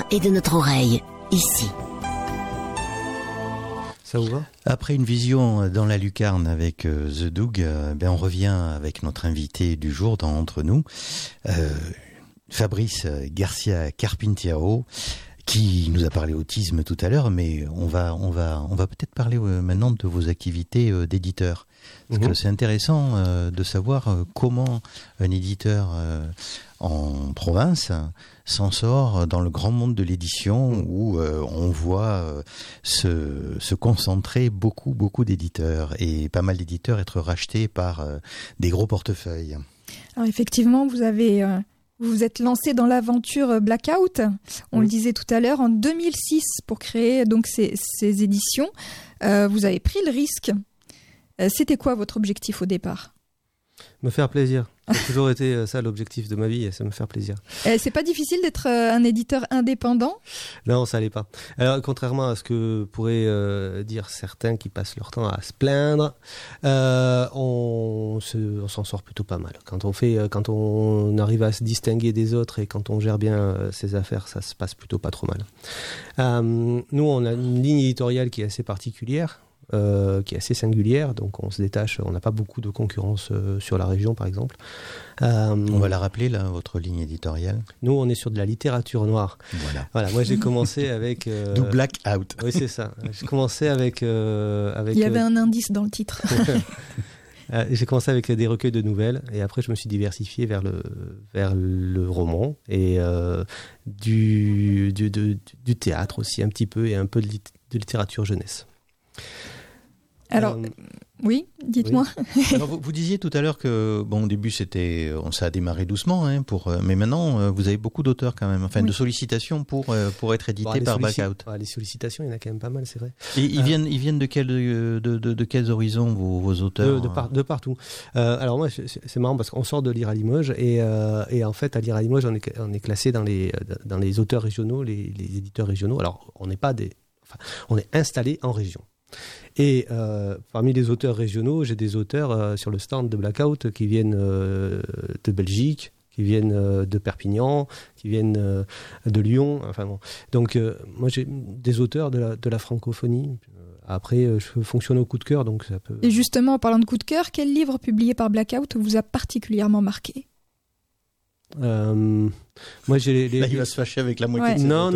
et de notre oreille, ici. Ça vous va ? Après une vision dans la lucarne avec The Doug, on revient avec notre invité du jour dans Entre nous, Fabrice Garcia Carpintiero, qui nous a parlé autisme tout à l'heure, mais on va peut-être parler maintenant de vos activités d'éditeur. Parce que c'est intéressant de savoir comment un éditeur en province s'en sort dans le grand monde de l'édition où on voit se concentrer beaucoup d'éditeurs et pas mal d'éditeurs être rachetés par des gros portefeuilles. Alors effectivement, vous vous êtes lancé dans l'aventure Blackout, on le disait tout à l'heure, en 2006 pour créer donc ces éditions. Vous avez pris le risque. C'était quoi votre objectif au départ ? Me faire plaisir. Ça a toujours été ça l'objectif de ma vie, c'est me faire plaisir. C'est pas difficile d'être un éditeur indépendant ? Non, ça l'est pas. Alors, contrairement à ce que pourraient dire certains qui passent leur temps à se plaindre, on s'en sort plutôt pas mal. Quand on arrive à se distinguer des autres et quand on gère bien ses affaires, ça se passe plutôt pas trop mal. Nous, on a une ligne éditoriale qui est assez particulière. Qui est assez singulière, donc on se détache, on n'a pas beaucoup de concurrence sur la région par exemple. On va la rappeler là, votre ligne éditoriale. Nous on est sur de la littérature noire. Voilà, moi j'ai commencé avec... Do Blackout. Oui c'est ça, j'ai commencé avec... Il y avait un indice dans le titre. J'ai commencé avec des recueils de nouvelles et après je me suis diversifié vers le roman et du théâtre aussi un petit peu et un peu de littérature jeunesse. Alors, oui, dites-moi. Oui. Alors, vous disiez tout à l'heure que, au début, ça a démarré doucement, mais maintenant, vous avez beaucoup d'auteurs quand même, de sollicitations pour être édité par Blackout. Les sollicitations, il y en a quand même pas mal, c'est vrai. Et ils viennent de quels horizons, vos auteurs de partout. Alors moi, c'est marrant parce qu'on sort de Lire à Limoges et en fait, à Lire à Limoges, on est classé dans les auteurs régionaux, les éditeurs régionaux. Alors, on est installé en région. Et parmi les auteurs régionaux, j'ai des auteurs sur le stand de Blackout qui viennent de Belgique, qui viennent de Perpignan, qui viennent de Lyon. Donc moi j'ai des auteurs de la francophonie. Après, je fonctionne au coup de cœur, donc ça peut... Et justement, en parlant de coup de cœur, quel livre publié par Blackout vous a particulièrement marqué ? Moi j'ai Là, il va se fâcher avec la moitié de ses non.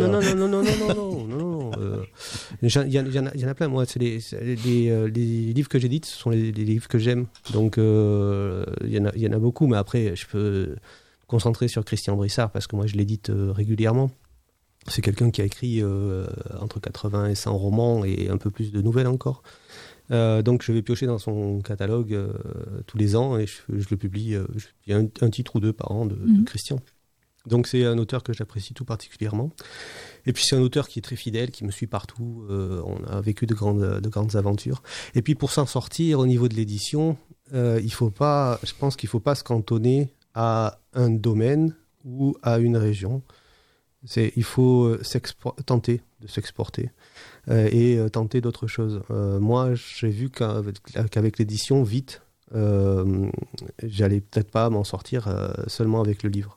Il y en a plein. Moi, c'est les livres que j'édite, ce sont les livres que j'aime. Donc, il y en a beaucoup. Mais après, je peux me concentrer sur Christian Brissard parce que moi, je l'édite régulièrement. C'est quelqu'un qui a écrit entre 80 et 100 romans et un peu plus de nouvelles encore. Donc je vais piocher dans son catalogue tous les ans et je le publie. Il y a un titre ou deux par an de Christian. Donc c'est un auteur que j'apprécie tout particulièrement. Et puis c'est un auteur qui est très fidèle, qui me suit partout. On a vécu de grandes aventures. Et puis pour s'en sortir au niveau de l'édition, je pense qu'il ne faut pas se cantonner à un domaine ou à une région. Il faut tenter de s'exporter et tenter d'autres choses. Moi, j'ai vu qu'avec l'édition, vite, j'allais peut-être pas m'en sortir seulement avec le livre.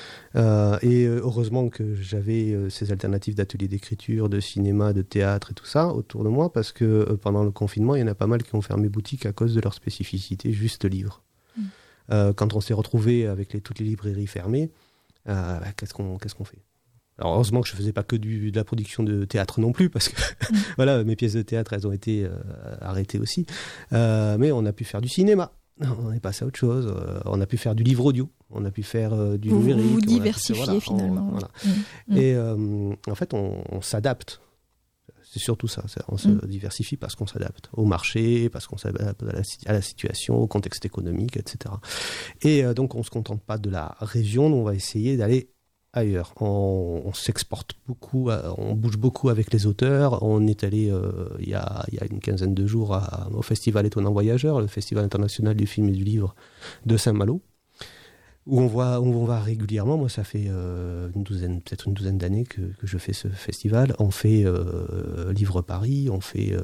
Et heureusement que j'avais ces alternatives d'ateliers d'écriture, de cinéma, de théâtre et tout ça autour de moi, parce que pendant le confinement, il y en a pas mal qui ont fermé boutique à cause de leur spécificité, juste livre. Quand on s'est retrouvé avec toutes les librairies fermées, qu'est-ce qu'on fait ? Alors heureusement que je faisais pas que de la production de théâtre non plus, parce que voilà, mes pièces de théâtre, elles ont été arrêtées aussi. Mais on a pu faire du cinéma, on est passé à autre chose. On a pu faire du livre audio, on a pu faire du numérique. Vous diversifiez finalement. Voilà. Et en fait, on s'adapte. C'est surtout ça. On se diversifie parce qu'on s'adapte au marché, parce qu'on s'adapte à la situation, au contexte économique, etc. Et donc, on ne se contente pas de la région, on va essayer d'aller ailleurs. On s'exporte beaucoup, on bouge beaucoup avec les auteurs. On est allé il y a une quinzaine de jours au Festival Étonnant Voyageur, le Festival international du film et du livre de Saint-Malo, où on va régulièrement. Moi, ça fait peut-être une douzaine d'années que je fais ce festival. On fait Livre Paris, on fait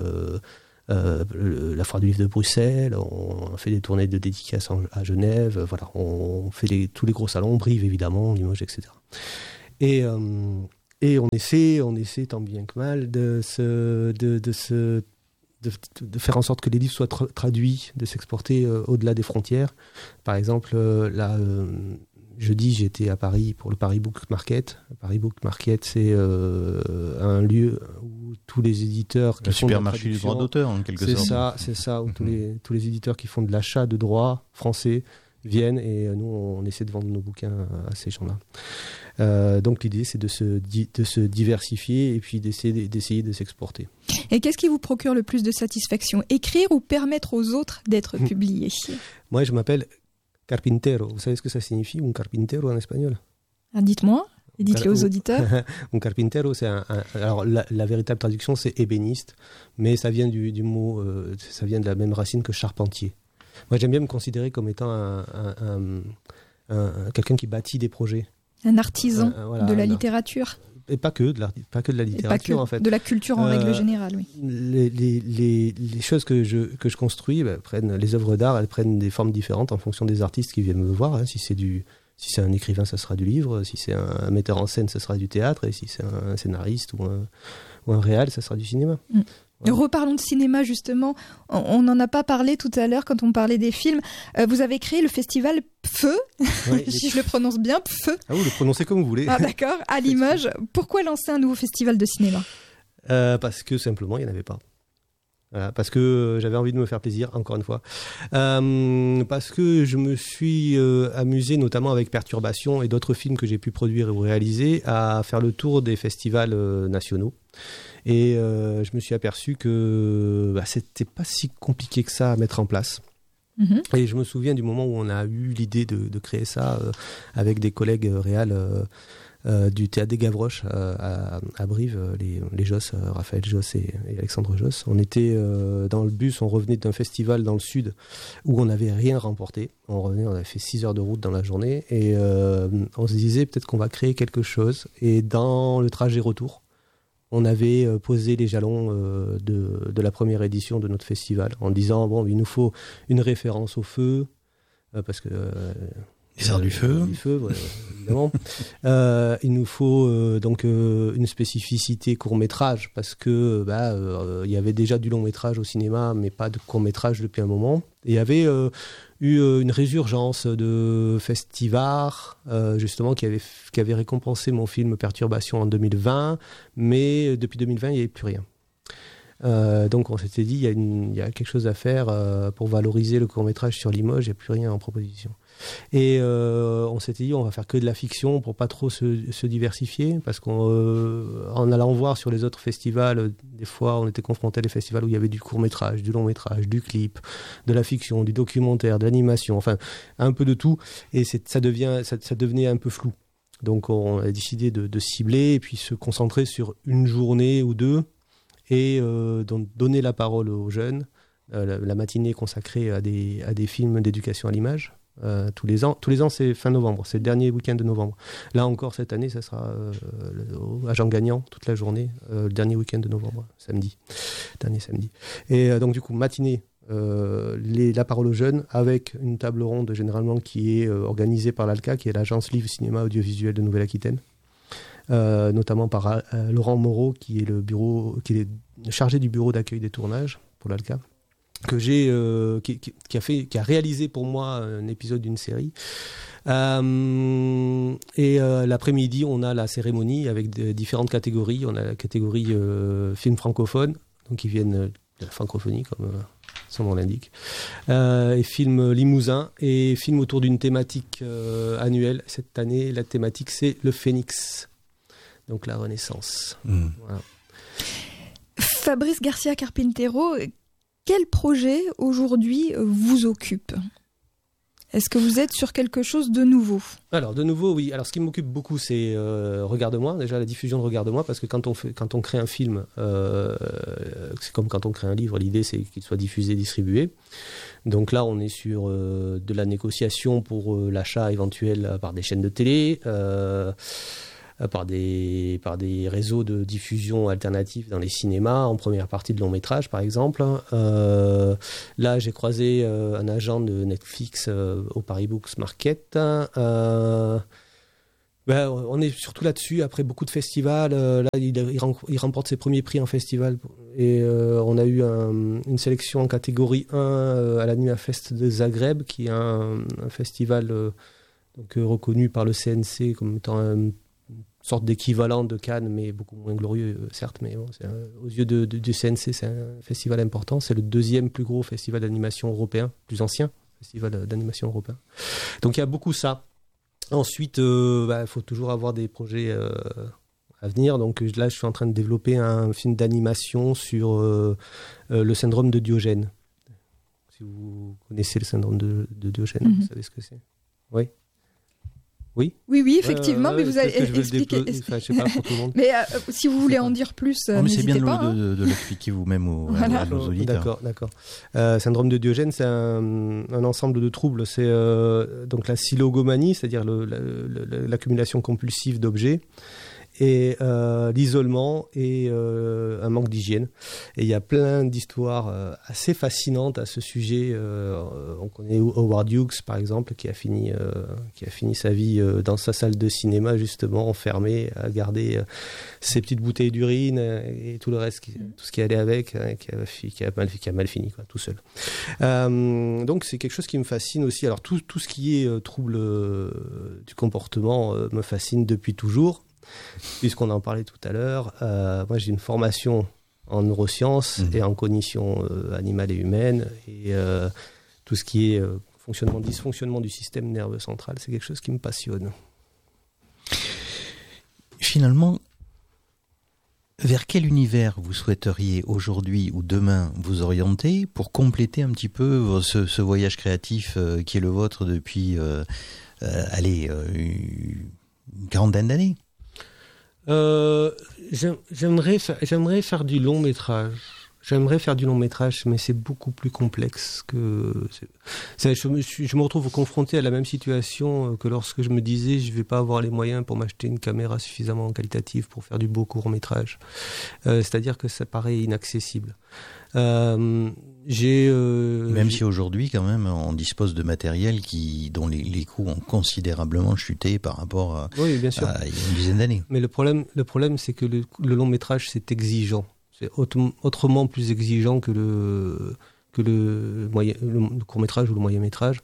la Foire du Livre de Bruxelles, on fait des tournées de dédicaces à Genève, voilà, on fait tous les gros salons, Brive évidemment, Limoges, etc. Et Et on essaie tant bien que mal de faire en sorte que les livres soient traduits, de s'exporter au-delà des frontières. Par exemple, jeudi, j'étais à Paris pour le Paris Book Market. Le Paris Book Market, c'est un lieu où tous les éditeurs... Le supermarché du droit d'auteur, en quelque sorte. C'est ça, où tous les éditeurs qui font de l'achat de droits français viennent, et nous, on essaie de vendre nos bouquins à ces gens-là. Donc l'idée, c'est de se diversifier et puis d'essayer de s'exporter. Et qu'est-ce qui vous procure le plus de satisfaction ? Écrire ou permettre aux autres d'être publiés ? Moi, je m'appelle carpintero. Vous savez ce que ça signifie, un carpintero en espagnol ? Dites-moi, et dites-le aux auditeurs. Un carpintero, c'est alors la véritable traduction, c'est ébéniste, mais ça vient du mot, ça vient de la même racine que charpentier. Moi, j'aime bien me considérer comme étant quelqu'un qui bâtit des projets. Un artisan de la littérature. Et pas que de la littérature, en fait. De la culture en règle générale, oui. Les choses que je construis, les œuvres d'art, elles prennent des formes différentes en fonction des artistes qui viennent me voir. Hein. Si c'est un écrivain, ça sera du livre. Si c'est un metteur en scène, ça sera du théâtre. Et si c'est un scénariste ou un réal, ça sera du cinéma. Ouais. Reparlons de cinéma, justement. On n'en a pas parlé tout à l'heure quand on parlait des films. Vous avez créé le festival Pfeu, si je le prononce bien, Pfeu. Ah, vous le prononcez comme vous voulez. Ah, d'accord, à Limoges. Pourquoi lancer un nouveau festival de cinéma ? Parce que simplement, il n'y en avait pas. Voilà, parce que j'avais envie de me faire plaisir, encore une fois. Parce que je me suis amusé, notamment avec Perturbation et d'autres films que j'ai pu produire ou réaliser, à faire le tour des festivals nationaux. Et je me suis aperçu que c'était pas si compliqué que ça à mettre en place. Et je me souviens du moment où on a eu l'idée de créer ça avec des collègues réals du Théâtre des Gavroches à Brive, les Josse, Raphaël Josse et Alexandre Josse. On était dans le bus, on revenait d'un festival dans le sud où on n'avait rien remporté. On avait fait 6 heures de route dans la journée et on se disait peut-être qu'on va créer quelque chose. Et dans le trajet retour, on avait posé les jalons de la première édition de notre festival en disant bon, il nous faut une référence au feu parce que les arts du feu, évidemment. Il nous faut donc une spécificité court-métrage parce que il y avait déjà du long-métrage au cinéma, mais pas de court-métrage depuis un moment. Et il y avait eu une résurgence de festivals justement qui avait récompensé mon film Perturbation en 2020, mais depuis 2020 il n'y avait plus rien. Donc on s'était dit il y a quelque chose à faire pour valoriser le court-métrage sur Limoges, il n'y a plus rien en proposition. Et on s'était dit on va faire que de la fiction pour pas trop se diversifier, parce qu'en allant voir sur les autres festivals, des fois on était confronté à des festivals où il y avait du court-métrage, du long-métrage, du clip, de la fiction, du documentaire, de l'animation, enfin un peu de tout, et ça devenait un peu flou. Donc on a décidé de cibler et puis se concentrer sur une journée ou deux et donc donner la parole aux jeunes. La matinée consacrée à des films d'éducation à l'image. Tous les ans, c'est fin novembre, c'est le dernier week-end de novembre. Là encore, cette année, ça sera à Jean Gagnant toute la journée, le dernier week-end de novembre, dernier samedi. Et donc du coup, matinée, la parole aux jeunes, avec une table ronde généralement qui est organisée par l'ALCA, qui est l'agence Livre Cinéma Audiovisuel de Nouvelle-Aquitaine, notamment par Laurent Moreau, qui est chargé du bureau d'accueil des tournages pour l'ALCA, que qui a réalisé pour moi un épisode d'une série. Et l'après-midi, on a la cérémonie avec différentes catégories. On a la catégorie films francophones, donc qui viennent de la francophonie, comme son nom l'indique, et films limousins, et films autour d'une thématique annuelle. Cette année, la thématique, c'est le Phénix, donc la Renaissance. Voilà. Fabrice Garcia Carpintero, quel projet aujourd'hui vous occupe ? Est-ce que vous êtes sur quelque chose de nouveau ? Alors, de nouveau, oui. Alors, ce qui m'occupe beaucoup, c'est Regarde-moi, déjà la diffusion de Regarde-moi, parce que quand on crée un film, c'est comme quand on crée un livre, l'idée c'est qu'il soit diffusé, distribué. Donc là, on est sur de la négociation pour l'achat éventuel par des chaînes de télé, par des réseaux de diffusion alternatifs dans les cinémas, en première partie de long métrage par exemple. Là, j'ai croisé un agent de Netflix au Paris Books Market. On est surtout là-dessus. Après beaucoup de festivals, là, il remporte ses premiers prix en festival. Et on a eu une sélection en catégorie 1 à l'Anima Fest de Zagreb, qui est un festival reconnu par le CNC comme étant une sorte d'équivalent de Cannes, mais beaucoup moins glorieux, certes. Mais bon, aux yeux du CNC, c'est un festival important. C'est le deuxième plus gros festival d'animation européen, plus ancien festival d'animation européen. Donc il y a beaucoup ça. Ensuite, il faut toujours avoir des projets à venir. Donc là, je suis en train de développer un film d'animation sur le syndrome de Diogène. Si vous connaissez le syndrome de Diogène, vous savez ce que c'est. Oui. Oui, effectivement, mais vous allez expliquer. Je sais pas pour tout le monde. Mais si vous voulez en dire plus, n'hésitez c'est bien pas. de l'expliquer vous-même à nos auditeurs. D'accord. Syndrome de Diogène, c'est un ensemble de troubles. C'est donc la silogomanie, c'est-à-dire l'accumulation compulsive d'objets, et l'isolement et un manque d'hygiène. Et il y a plein d'histoires assez fascinantes à ce sujet. On connaît Howard Hughes, par exemple, qui a fini sa vie dans sa salle de cinéma, justement, enfermé, à garder ses petites bouteilles d'urine et tout le reste, tout ce qui allait avec, qui a mal fini, quoi, tout seul. Donc c'est quelque chose qui me fascine aussi. Alors tout ce qui est trouble du comportement me fascine depuis toujours. Puisqu'on en parlait tout à l'heure, moi j'ai une formation en neurosciences et en cognition animale et humaine, et tout ce qui est dysfonctionnement du système nerveux central, c'est quelque chose qui me passionne. Finalement, vers quel univers vous souhaiteriez aujourd'hui ou demain vous orienter pour compléter un petit peu ce voyage créatif qui est le vôtre depuis une quarantaine d'années? J'aimerais faire du long métrage. Mais c'est beaucoup plus complexe que. Je me retrouve confronté à la même situation que lorsque je me disais je vais pas avoir les moyens pour m'acheter une caméra suffisamment qualitative pour faire du beau court métrage. C'est-à-dire que ça paraît inaccessible. Même si aujourd'hui, quand même, on dispose de matériel dont les coûts ont considérablement chuté par rapport à il y a une dizaine d'années. Mais le problème, c'est que le long métrage, c'est exigeant. C'est autrement plus exigeant que le court métrage ou le moyen métrage.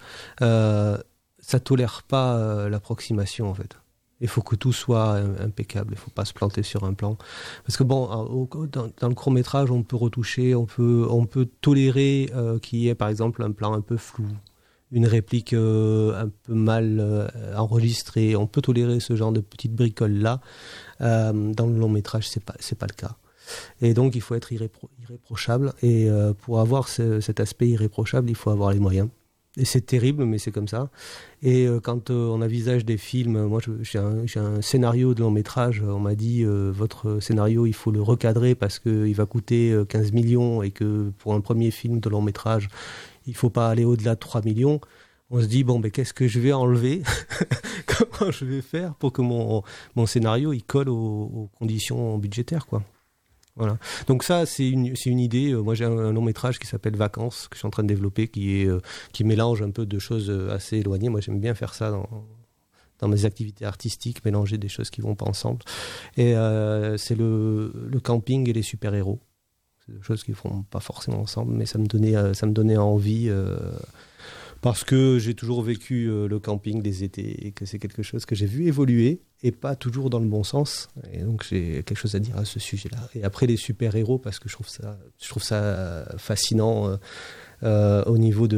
Ça tolère pas l'approximation, en fait. Il faut que tout soit impeccable, il ne faut pas se planter sur un plan. Parce que dans le court-métrage, on peut retoucher, on peut tolérer qu'il y ait par exemple un plan un peu flou, une réplique un peu mal enregistrée. On peut tolérer ce genre de petites bricoles-là. Dans le long-métrage, c'est pas le cas. Et donc, il faut être irréprochable. Et pour avoir cet aspect irréprochable, il faut avoir les moyens. Et c'est terrible, mais c'est comme ça. Et quand on envisage des films, moi j'ai un scénario de long métrage, on m'a dit votre scénario il faut le recadrer parce qu'il va coûter 15 millions et que pour un premier film de long métrage, il ne faut pas aller au-delà de 3 millions. On se dit, qu'est-ce que je vais enlever? Comment je vais faire pour que mon scénario il colle aux conditions budgétaires, quoi. Voilà. Donc ça, c'est une idée. Moi, j'ai un long métrage qui s'appelle Vacances, que je suis en train de développer, qui mélange un peu de choses assez éloignées. Moi, j'aime bien faire ça dans mes activités artistiques, mélanger des choses qui vont pas ensemble. Et c'est le camping et les super-héros. C'est des choses qui vont pas forcément ensemble, mais ça me donnait envie. Parce que j'ai toujours vécu le camping des étés et que c'est quelque chose que j'ai vu évoluer et pas toujours dans le bon sens. Et donc j'ai quelque chose à dire à ce sujet-là. Et après les super-héros, parce que je trouve ça fascinant au niveau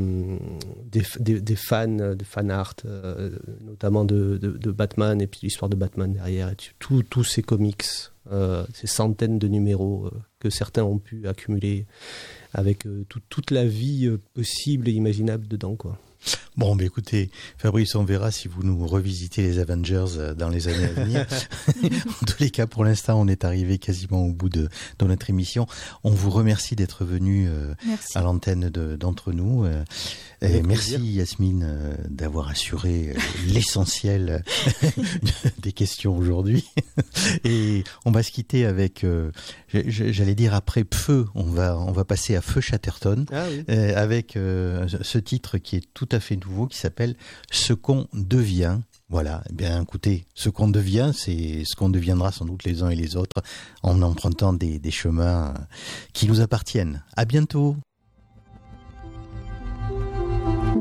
des fans, de fan art, notamment de Batman et puis l'histoire de Batman derrière. Et tous ces comics, ces centaines de numéros que certains ont pu accumuler avec toute la vie possible et imaginable dedans, quoi. Bon, écoutez, Fabrice, on verra si vous nous revisitez les Avengers dans les années à venir. En tous les cas, pour l'instant, on est arrivé quasiment au bout de notre émission. On vous remercie d'être venu à l'antenne d'entre nous. Et merci Yasmine d'avoir assuré l'essentiel des questions aujourd'hui. Et on va se quitter avec, j'allais dire après Feu, on va passer à Feu Chatterton, avec ce titre qui est tout à fait nouveau, qui s'appelle Ce qu'on devient. Voilà, eh bien écoutez, ce qu'on devient, c'est ce qu'on deviendra sans doute les uns et les autres en empruntant des chemins qui nous appartiennent. À bientôt.